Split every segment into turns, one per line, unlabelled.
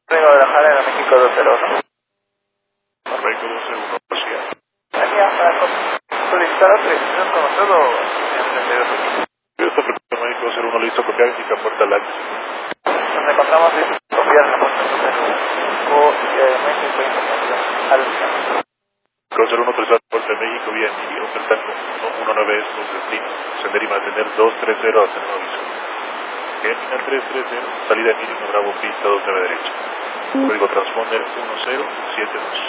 Código de la Jara de México 20, ¿no?
Correcto, 201, García.
Aquí hasta solicitar autorización como todo.
Yo estoy preparado, médico 01, listo, copiar, indica puerta al aire.
Nos encontramos en copiar la puerta o México información al
01, 3 Puerta de México, vía envío, oferta 19 es con destino, sender y mantener 230 hasta el aviso. Terminal 330, salida mínimo Bravo, pista 2 de derecha. Código transponder 1072.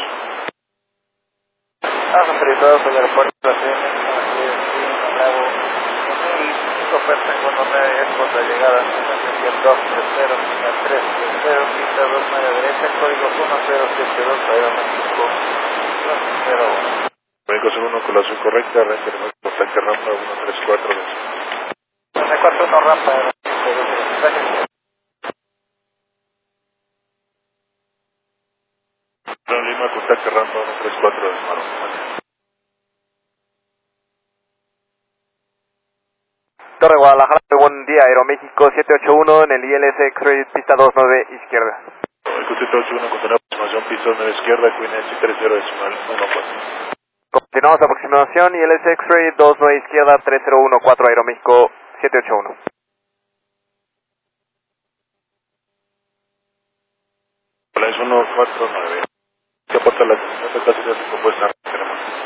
autorizados al aeropuerto de la Ciudad de México, Bravo, y oferta en cuanto a Airport de llegada, 230, 330, pista 2 de derecha, código 1072, Aeroméxico 201.
México 01 con la azul correcta, arranque de nuevo, tanque rampa 1342.
341 rampa, gracias.
Lima, contacto rampa 134 de Maro.
Torre Guadalajara, buen día, Aeroméxico 781 en el ILS X-Ray, pista 29 izquierda.
México 781, continuamos aproximación, pista 9 izquierda, Queen 30 decimal 14.
Continuamos aproximación, ILS X-Ray 29 izquierda, 3014, Aeroméxico 781.
Hola, es 149. ¿Qué aporta la compuesta? Tenemos